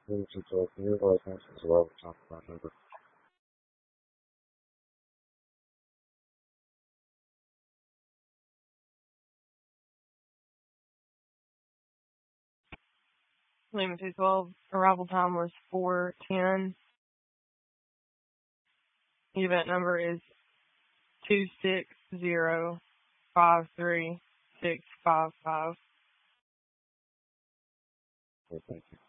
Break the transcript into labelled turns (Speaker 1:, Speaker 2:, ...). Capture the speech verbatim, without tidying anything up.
Speaker 1: Maybe two twelve. Can you advise me as well with time for that number?
Speaker 2: Lima two twelve, arrival time was four ten. Event number is two six zero five three six five five.
Speaker 1: Okay, thank you.